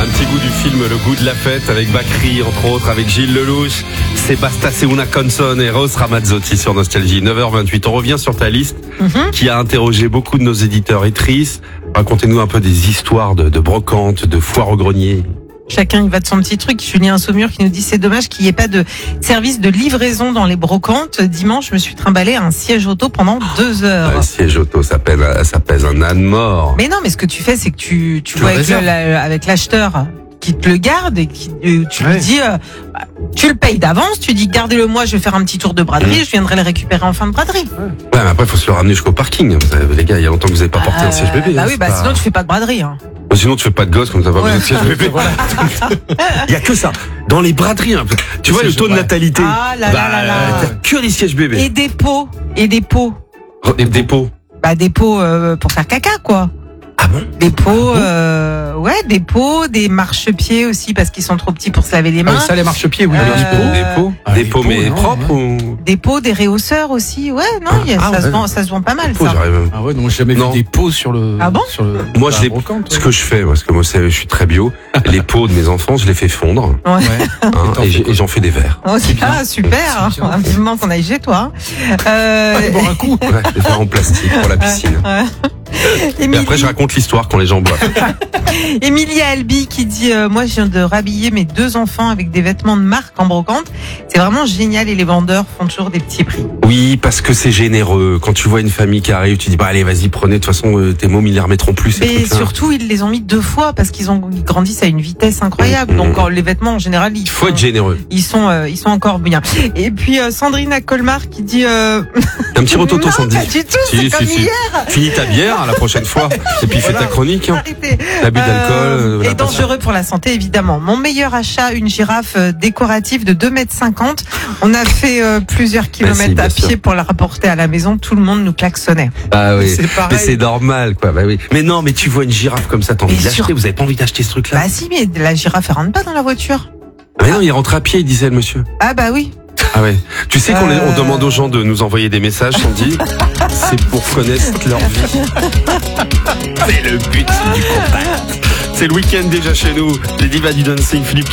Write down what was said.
Un petit goût du film Le goût de la fête avec Bakri, entre autres, avec Gilles Lelouch, Sébastien Seuna Conson et Rose Ramazzotti sur Nostalgie. 9h28. On revient sur ta liste qui a interrogé beaucoup de nos éditeurs éditrices. Racontez-nous un peu des histoires de brocantes, de foires au grenier. Chacun y va de son petit truc. Julien Saumur qui nous dit c'est dommage qu'il n'y ait pas de service de livraison dans les brocantes. Dimanche, je me suis trimballé à un siège auto pendant 2 heures. Un siège auto, ça pèse un âne mort. Mais non, mais ce que tu fais, c'est que tu vois avec l'acheteur qui te le garde et tu lui dis, tu le payes d'avance, tu dis gardez-le moi, je vais faire un petit tour de braderie, je viendrai le récupérer en fin de braderie. Ouais, mais après, il faut se le ramener jusqu'au parking. Les gars, il y a longtemps que vous n'avez pas porté un siège bébé. Bah oui, sinon tu fais pas de braderie. Hein. Sinon, tu fais pas de gosse comme ça, pas besoin de siège bébé. Il y a que ça. Dans les braderies, un peu. Tu vois le taux de natalité. Ah là là là là. T'as que les sièges bébés. Et des pots. Des pots. Des pots pour faire caca, quoi. Ah bon? Des pots, des pots, des marchepieds aussi parce qu'ils sont trop petits pour se laver les mains. Ça, les marchepieds, oui. Des pots, mais propres ou? Des pots, des réhausseurs aussi. Ouais, non, ça se vend pas mal, ça. Ah ouais, non, j'ai jamais vu des pots sur le. Ah bon? Moi, ce que je fais, parce que moi, je suis très bio, les pots de mes enfants, je les fais fondre. Ouais. Et j'en fais des verres. Oh, super. Vivement qu'on aille chez toi. Boire un coup. Ouais, des verres en plastique pour la piscine. Et après, je raconte l'histoire quand les gens boivent. Emilia Albi qui dit moi je viens de rhabiller mes 2 enfants avec des vêtements de marque en brocante. C'est vraiment génial et les vendeurs font toujours des petits prix. Oui, parce que c'est généreux. Quand tu vois une famille qui arrive, tu dis bah allez vas-y prenez. De toute façon tes mômes ils les remettront plus. Mais surtout ils les ont mis 2 fois parce qu'ils grandissent à une vitesse incroyable. Donc les vêtements en général il faut être généreux. Ils sont encore bien. Et puis Sandrine Colmar qui dit un petit rototo Sandy. Pas du tout, c'est comme hier. Finis ta bière la prochaine fois et puis fais ta chronique. Arrêtez. L'abus d'alcool. Et dangereux pour la santé évidemment. Mon meilleur achat, une girafe décorative de 2,50 m. On a fait plusieurs kilomètres à pied pour la rapporter à la maison. Tout le monde nous klaxonnait. Ah oui. Mais c'est normal quoi. Bah oui. Mais non, mais tu vois une girafe comme ça, t'as envie de l'acheter. Vous avez pas envie d'acheter ce truc-là? Bah si, mais la girafe elle rentre pas dans la voiture. Mais non, il rentre à pied, il disait le monsieur. Ah bah oui. Ah ouais. Tu sais on demande aux gens de nous envoyer des messages, Sandy. C'est pour connaître leur vie. C'est le but du contact. C'est le week-end déjà chez nous. Les divas du dancing, Philippe